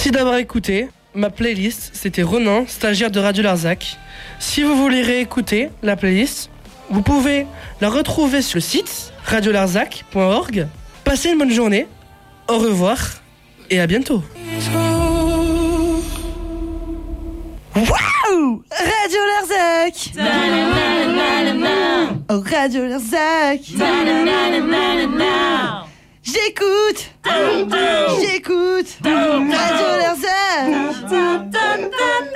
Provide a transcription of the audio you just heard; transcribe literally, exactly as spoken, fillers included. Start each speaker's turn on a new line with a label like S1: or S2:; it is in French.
S1: Merci d'avoir écouté ma playlist. C'était Ronan, stagiaire de Radio Larzac. Si vous voulez réécouter la playlist, vous pouvez la retrouver sur le site radio larzac point org. Passez une bonne journée. Au revoir et à bientôt.
S2: Waouh! Radio Larzac! Oh, Radio Larzac! J'écoute! J'écoute! Radio Larzac!